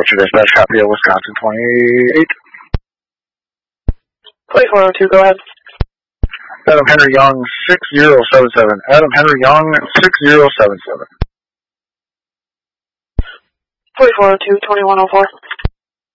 Agriculture Dispatch, copy of Wisconsin 28. 2402, go ahead. Adam Henry Young, 6077. Adam Henry Young, 6077. 2402, 2104.